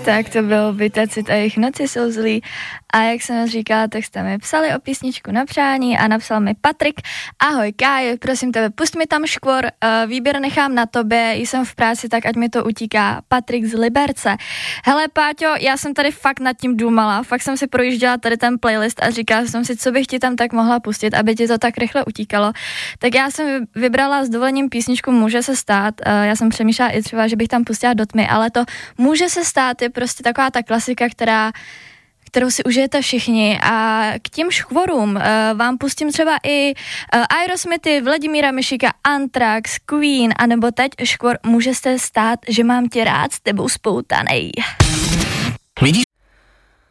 Tak to byl Vytacit a jejich Noci jsou zlí. A jak jsem říkala, tak jste mi psali o písničku na přání a napsal mi Patrik. Ahoj Kájo, prosím tebe, pust mi tam Škvor, výběr nechám na tobě, jsem v práci, tak ať mi to utíká. Patrik z Liberce. Hele Páťo, já jsem tady fakt nad tím důmala, fakt jsem si projížděla tady ten playlist a říkala jsem si, co bych ti tam tak mohla pustit, aby ti to tak rychle utíkalo. Tak já jsem vybrala s dovolením písničku Může se stát, já jsem přemýšlela i třeba, že bych tam pustila Do tmy, ale to Může se stát je prostě taková ta klasika, kterou si užijete všichni, a k těm Škvorům vám pustím třeba i Aerosmithy, Vladimíra Mišíka, Anthrax, Queen, anebo teď Škvor Může se stát, že mám tě rád, s tebou spoutanej. Vidíš